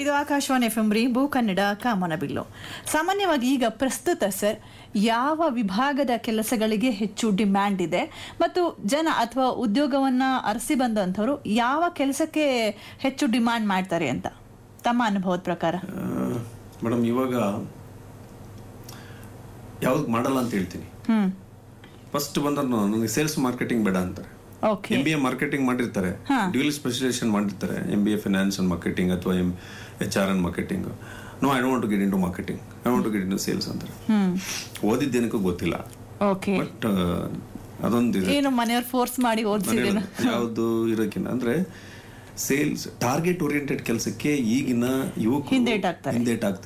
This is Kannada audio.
ಇದು ಆಕಾಶವಾಣಿ ಎಫ್ ಎಂ ರೀ ಕನ್ನಡ ಕಾಮನಬಿಲ್ಲು. ಸಾಮಾನ್ಯವಾಗಿ ಈಗ ಪ್ರಸ್ತುತ ಸರ್ ಯಾವ ವಿಭಾಗದ ಕೆಲಸಗಳಿಗೆ ಹೆಚ್ಚು ಡಿಮ್ಯಾಂಡ್ ಇದೆ ಮತ್ತು ಜನ ಅಥವಾ ಉದ್ಯೋಗವನ್ನ ಅರಸಿ ಬಂದಂಥವ್ರು ಯಾವ ಕೆಲಸಕ್ಕೆ ಹೆಚ್ಚು ಡಿಮ್ಯಾಂಡ್ ಮಾಡ್ತಾರೆ ಅಂತ ತಮ್ಮ ಅನುಭವದ ಪ್ರಕಾರ? ಮೇಡಮ್, ಇವಾಗ ಯಾವ್ದು ಮಾಡಲ್ಲ ಅಂತ ಹೇಳ್ತೀನಿ. ಫಸ್ಟ್ ಬಂದ್ರೆ ನನಗೆ ಸೇಲ್ಸ್ ಮಾರ್ಕೆಟಿಂಗ್ ಬೇಡ ಅಂತಾರೆ. MBA ಮಾರ್ಕೆಟಿಂಗ್ ಮಾಡಿರ್ತಾರೆ, ಡ್ಯೂಯಲ್ ಸ್ಪೆಷಲೈಸೇಷನ್ ಮಾಡಿರ್ತಾರೆ, MBA ಫೈನಾನ್ಸ್ ಅಂಡ್ ಮಾರ್ಕೆಟಿಂಗ್ ಅಥವಾ HR and marketing. No, I don't want to get into marketing, I want to get into sales ಅಂತಾರೆ. ಓದಿದ್ದೇನಕ್ಕೂ ಗೊತ್ತಿಲ್ಲ, ಬಟ್ ಅದೊಂದು ಏನು ಮನೆಯವ್ರು ಫೋರ್ಸ್ ಮಾಡಿ ಓದಿಸಿದ್ರೆ ಯಾವುದು ಇರೋಕಿನ್ನ ಅಂದ್ರೆ ಸೇಲ್ಸ್ ಟಾರ್ಗೆಟ್ ಓರಿಯೆಂಟೆಡ್ ಕೆಲಸಕ್ಕೆ ಈಗಿನ ಯುವಕರು ಹಿಂದೇಟಾಗ್ತಾರೆ.